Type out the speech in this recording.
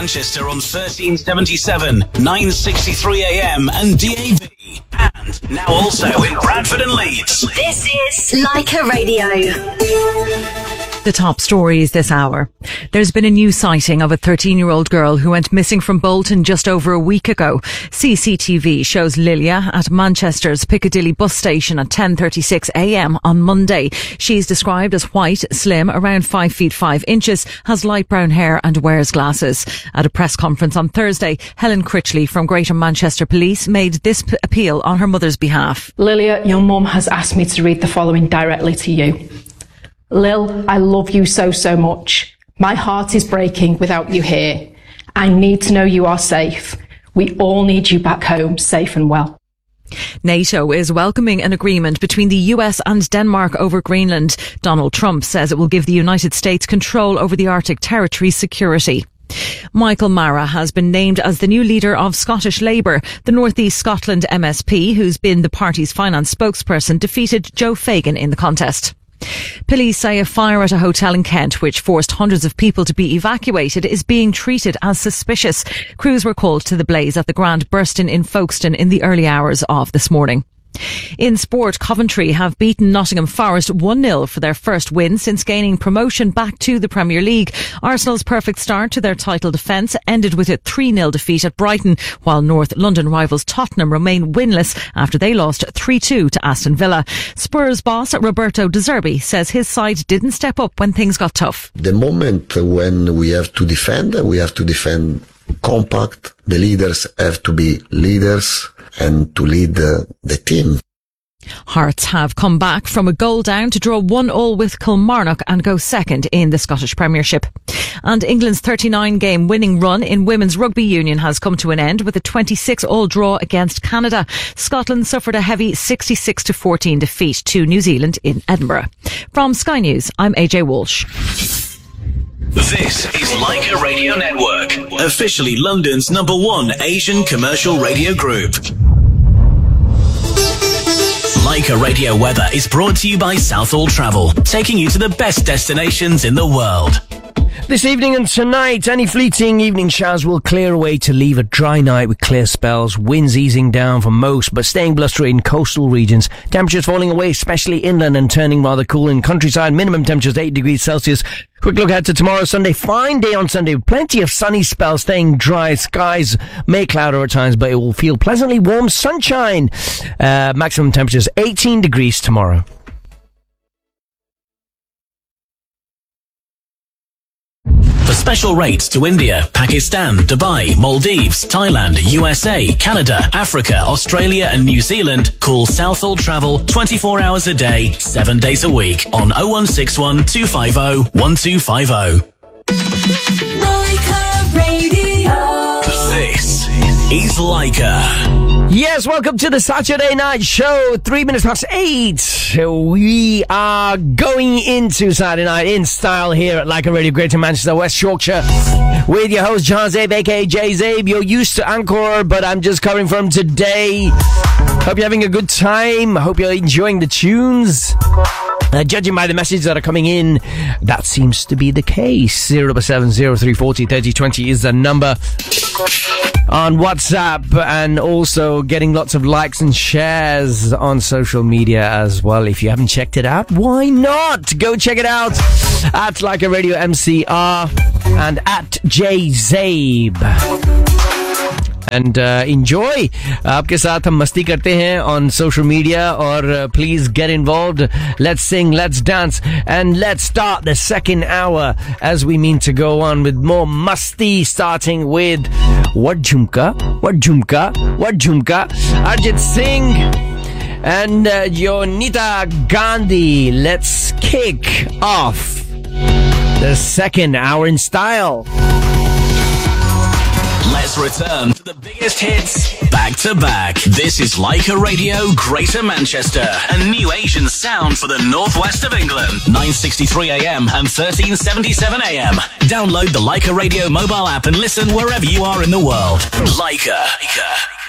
Manchester on 1377, 963 AM and DAB. And now also in Bradford and Leeds. This is Leica Radio. The top stories this hour. There's been a new sighting of a 13-year-old girl who went missing from Bolton just over a week ago. CCTV shows Lilia at Manchester's Piccadilly bus station at 10:36 a.m. on Monday. She's described as white, slim, around 5 feet 5 inches, has light brown hair and wears glasses. At a press conference on Thursday, Helen Critchley from Greater Manchester Police made this appeal on her mother's behalf. Lilia, your mum has asked me to read the following directly to you. Lil, I love you so, so much. My heart is breaking without you here. I need to know you are safe. We all need you back home, safe and well. NATO is welcoming an agreement between the US and Denmark over Greenland. Donald Trump says it will give the United States control over the Arctic territory's security. Michael Mara has been named as the new leader of Scottish Labour. The North East Scotland MSP, who's been the party's finance spokesperson, defeated Joe Fagan in the contest. Police say a fire at a hotel in Kent, which forced hundreds of people to be evacuated, is being treated as suspicious. Crews were called to the blaze at the Grand Burston in Folkestone in the early hours of this morning. In sport, Coventry have beaten Nottingham Forest 1-0 for their first win since gaining promotion back to the Premier League. Arsenal's perfect start to their title defence ended with a 3-0 defeat at Brighton, while North London rivals Tottenham remain winless after they lost 3-2 to Aston Villa. Spurs boss Roberto De Zerbi says his side didn't step up when things got tough. The moment when we have to defend compact. The leaders have to be leaders and to lead the team. Hearts have come back from a goal down to draw 1-1 with Kilmarnock and go second in the Scottish Premiership. And England's 39-game winning run in women's rugby union has come to an end with a 26-all draw against Canada. Scotland suffered a heavy 66-14 defeat to New Zealand in Edinburgh. From Sky News, I'm AJ Walsh. This is Leica Radio Network, officially London's #1 Asian commercial radio group. Leica Radio Weather is brought to you by Southall Travel, taking you to the best destinations in the world. This evening and tonight, any fleeting evening showers will clear away to leave a dry night with clear spells. Winds easing down for most, but staying blustery in coastal regions. Temperatures falling away, especially inland, and turning rather cool in countryside. Minimum temperatures 8 degrees Celsius. Quick look ahead to tomorrow, Sunday. Fine day on Sunday. Plenty of sunny spells, staying dry. Skies may cloud over at times, but it will feel pleasantly warm. Sunshine. Maximum temperatures 18 degrees tomorrow. For special rates to India, Pakistan, Dubai, Maldives, Thailand, USA, Canada, Africa, Australia and New Zealand, call Southall Travel 24 hours a day, 7 days a week on 0161 250 1250. Leica Radio. This is Leica. Yes, welcome to the Saturday Night Show, 3 minutes past 8. We are going into Saturday night in style here at Leica Radio, Greater Manchester, West Yorkshire, with your host, John Zabe, aka Jay Zabe. You're used to Anchor, but I'm just covering from today. Hope you're having a good time. Hope you're enjoying the tunes. Judging by the messages that are coming in, that seems to be the case. 077 0340 3020 is the number on WhatsApp, and also getting lots of likes and shares on social media as well. If you haven't checked it out, why not? Go check it out at Leica Radio MCR and at JZabe. And enjoy. आपके साथ हम मस्ती करते हैं on social media, और please get involved. Let's sing, let's dance, and let's start the second hour as we mean to go on with more masti, starting with What Jhumka, Arjit Singh and Yonita Gandhi. Let's kick off the second hour in style. Let's return to the biggest hits back to back. This is Leica Radio, Greater Manchester, a new Asian sound for the northwest of England. 9:63 AM and 13:77 AM. Download the Leica Radio mobile app and listen wherever you are in the world. Leica.